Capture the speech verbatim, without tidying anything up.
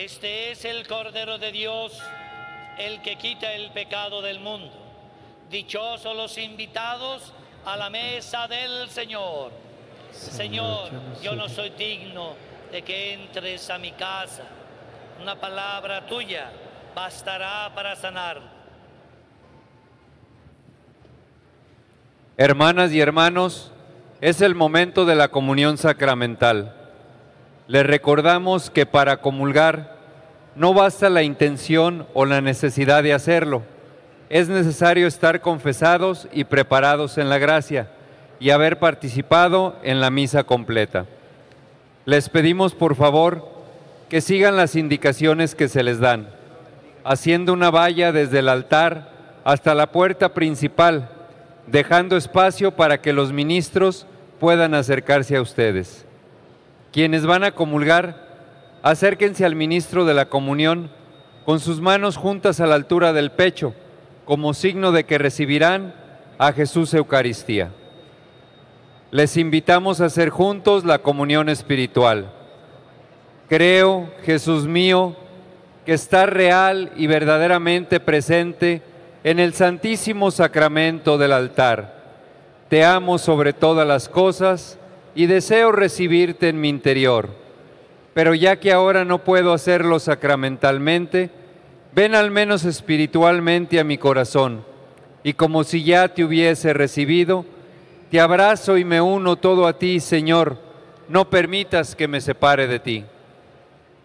Este es el Cordero de Dios, el que quita el pecado del mundo. Dichosos los invitados a la mesa del Señor. Señor, yo no soy digno de que entres a mi casa. Una palabra tuya bastará para sanar. Hermanas y hermanos, es el momento de la comunión sacramental. Les recordamos que para comulgar no basta la intención o la necesidad de hacerlo. Es necesario estar confesados y preparados en la gracia y haber participado en la misa completa. Les pedimos por favor que sigan las indicaciones que se les dan, haciendo una valla desde el altar hasta la puerta principal, dejando espacio para que los ministros puedan acercarse a ustedes. Quienes van a comulgar, acérquense al ministro de la comunión con sus manos juntas a la altura del pecho, como signo de que recibirán a Jesús Eucaristía. Les invitamos a hacer juntos la comunión espiritual. Creo, Jesús mío, que estás real y verdaderamente presente en el santísimo sacramento del altar. Te amo sobre todas las cosas y deseo recibirte en mi interior. Pero ya que ahora no puedo hacerlo sacramentalmente, ven al menos espiritualmente a mi corazón, y como si ya te hubiese recibido, te abrazo y me uno todo a ti, Señor. No permitas que me separe de ti.